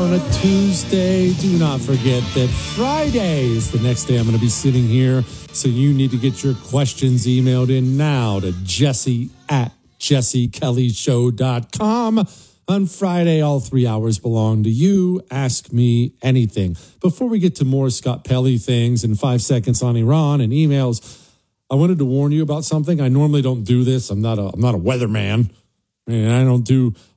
on a Tuesday. Do not forget that Friday is the next day I'm going to be sitting here. So you need to get your questions emailed in now to jesse@jessekellyshow.com. On Friday, all 3 hours belong to you. Ask me anything. Before we get to more Scott Pelley things and 5 seconds on Iran and emails, I wanted to warn you about something. I normally don't do this. I'm not a weatherman. And I don't do